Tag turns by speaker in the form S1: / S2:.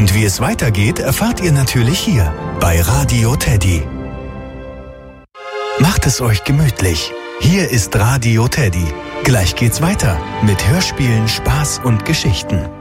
S1: Und wie es weitergeht, erfahrt ihr natürlich hier bei Radio Teddy. Macht es euch gemütlich. Hier ist Radio Teddy. Gleich geht's weiter mit Hörspielen, Spaß und Geschichten.